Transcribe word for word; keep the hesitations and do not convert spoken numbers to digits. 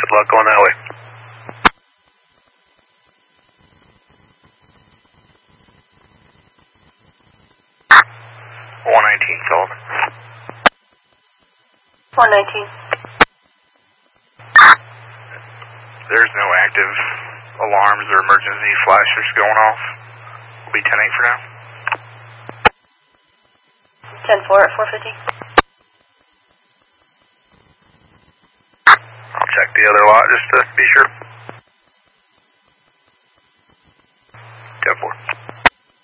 Good luck going that way. one nineteen, Sullivan. one nineteen. There's no active alarms or emergency flashers going off. We'll be ten eight for now. ten four at four fifty. I'll check the other lot just to be sure. ten four.